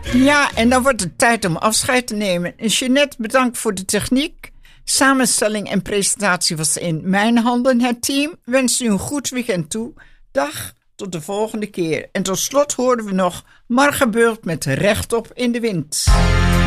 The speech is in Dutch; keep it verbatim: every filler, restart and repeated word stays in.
Ja, en dan wordt het tijd om afscheid te nemen. Jeanette, bedankt voor de techniek. Samenstelling en presentatie was in mijn handen. Het team wenst u een goed weekend toe. Dag, tot de volgende keer. En tot slot horen we nog Marga Beurt met Rechtop in de Wind.